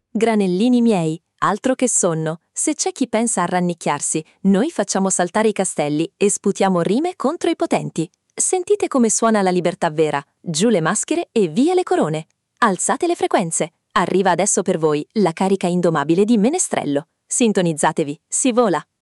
Granellini miei, altro che sonno. Se c'è chi pensa a rannicchiarsi, noi facciamo saltare i castelli e sputiamo rime contro i potenti. Sentite come suona la libertà vera, giù le maschere e via le corone. Alzate le frequenze. Arriva adesso per voi la carica indomabile di Menestrello. Sintonizzatevi, si vola!